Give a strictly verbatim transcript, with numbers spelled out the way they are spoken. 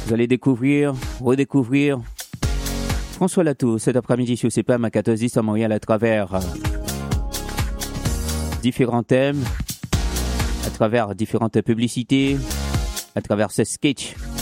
Vous allez découvrir, redécouvrir François Latour cet après-midi sur C P M à quatorze dix à Montréal à travers différents thèmes, à travers différentes publicités, à travers ce sketch